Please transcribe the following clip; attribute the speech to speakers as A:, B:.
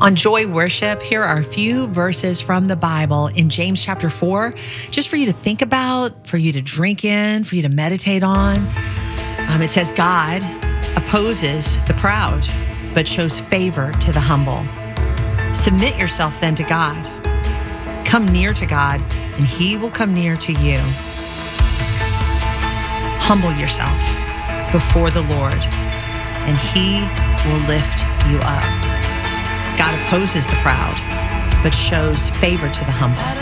A: On Joy Worship, here are a few verses from the Bible in James chapter 4, just for you to think about, for you to drink in, for you to meditate on. It says, God opposes the proud, but shows favor to the humble. Submit yourself then to God. Come near to God, and He will come near to you. Humble yourself before the Lord, and He will lift you up. God opposes the proud, but shows favor to the humble.